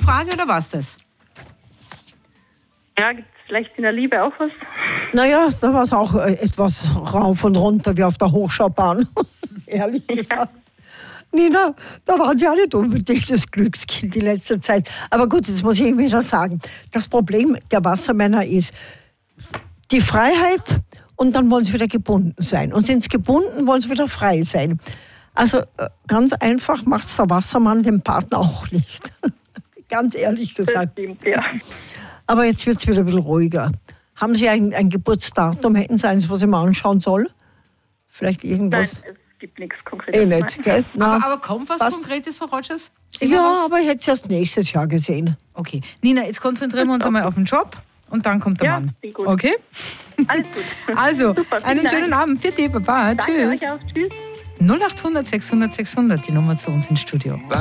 Frage oder war's das? Ja, gibt es vielleicht in der Liebe auch was? Naja, da war es auch etwas rauf und runter wie auf der Hochschaubahn. Ehrlich gesagt. Nina, da waren Sie auch nicht unbedingt das Glückskind die letzte Zeit. Aber gut, das muss ich Ihnen wieder sagen. Das Problem der Wassermänner ist die Freiheit und dann wollen sie wieder gebunden sein. Und sind sie gebunden, wollen sie wieder frei sein. Also ganz einfach macht es der Wassermann dem Partner auch nicht. Ganz ehrlich gesagt. Das stimmt, ja. Aber jetzt wird es wieder ein bisschen ruhiger. Haben Sie ein Geburtsdatum? Hätten Sie eins, was ich mal anschauen soll? Vielleicht irgendwas? Nein, es gibt nichts Konkretes. Nicht, gell? Aber kommt was Konkretes, Frau Rogers? Sehen wir Ja, was? aber ich hätte es erst nächstes Jahr gesehen. Okay. Nina, jetzt konzentrieren wir uns einmal auf den Job und dann kommt der Ja, Mann. sehr gut. Okay? Alles gut. Also, Super, vielen einen Dank. schönen Abend. Für dich, Baba. Danke Tschüss. euch auch. Tschüss. 0800 600 600, die Nummer zu uns ins Studio.